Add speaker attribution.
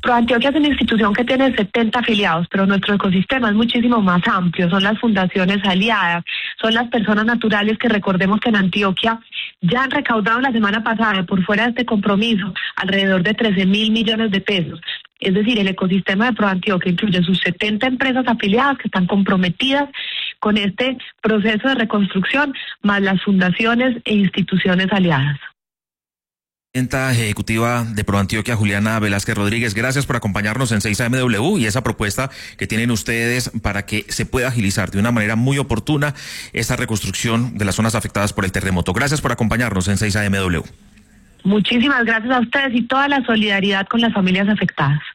Speaker 1: ProAntioquia es una institución que tiene 70 afiliados, pero nuestro ecosistema es muchísimo más amplio. Son las fundaciones aliadas, son las personas naturales que recordemos que en Antioquia ya han recaudado la semana pasada, por fuera de este compromiso, alrededor de 13.000 millones de pesos. Es decir, el ecosistema de ProAntioquia incluye sus 70 empresas afiliadas que están comprometidas con este proceso de reconstrucción, más las fundaciones e instituciones aliadas.
Speaker 2: Presidenta ejecutiva de ProAntioquia, Juliana Velázquez Rodríguez, gracias por acompañarnos en 6am y esa propuesta que tienen ustedes para que se pueda agilizar de una manera muy oportuna esta reconstrucción de las zonas afectadas por el terremoto. Gracias por acompañarnos en 6am.
Speaker 1: Muchísimas gracias a ustedes y toda la solidaridad con las familias afectadas.